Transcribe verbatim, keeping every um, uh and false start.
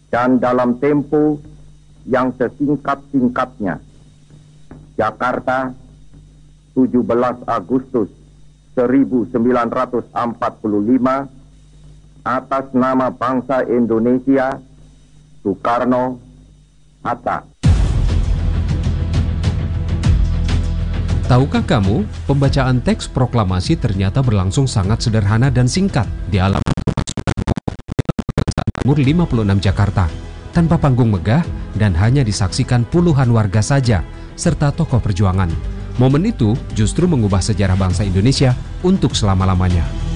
dan dalam tempo yang sesingkat-singkatnya. Jakarta, tujuh belas Agustus seribu sembilan ratus empat puluh lima, atas nama bangsa Indonesia, Soekarno-Hatta. Tahukah kamu, pembacaan teks proklamasi ternyata berlangsung sangat sederhana dan singkat di halaman Timur lima puluh enam Jakarta, tanpa panggung megah dan hanya disaksikan puluhan warga saja, serta tokoh perjuangan. Momen itu justru mengubah sejarah bangsa Indonesia untuk selama-lamanya.